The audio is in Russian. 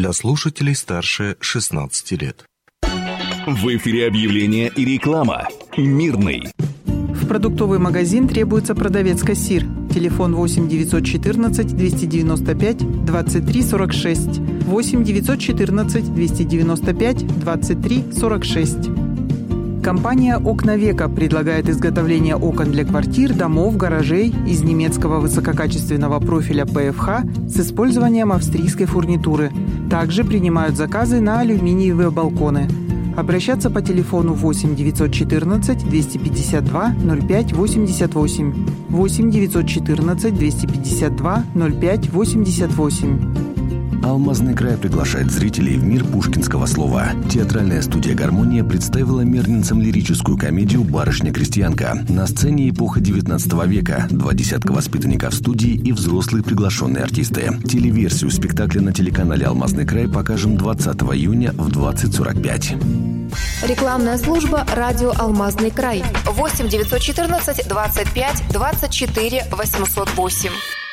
для слушателей старше 16 лет. В эфире объявление и реклама. Мирный. В продуктовый магазин требуется продавец-кассир. Телефон 8 914 295 23 46. 8 914 295 23 46. Компания «Окна Века» предлагает изготовление окон для квартир, домов, гаражей из немецкого высококачественного профиля ПФХ с использованием австрийской фурнитуры. Также принимают заказы на алюминиевые балконы. Обращаться по телефону 8 914 252 05 88. 8 914 252 05 88. Алмазный край приглашает зрителей в мир пушкинского слова. Театральная студия «Гармония» представила мирнинцам лирическую комедию «Барышня-крестьянка». На сцене эпоха 19 века, 2 десятка воспитанников студии и взрослые приглашенные артисты. Телеверсию спектакля на телеканале «Алмазный край» покажем 20 июня в 20:45. Рекламная служба «Радио Алмазный край». 8 914 25 24 808.